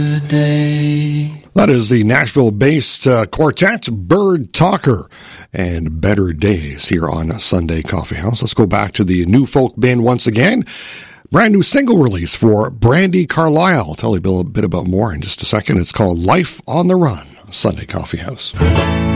That is the Nashville-based quartet Bird Talker and Better Days here on Sunday Coffee House. Let's go back to the new folk band once again. Brand new single release for Brandi Carlile. I'll tell you a bit about more in just a second. It's called Life on the Run, Sunday Coffee House.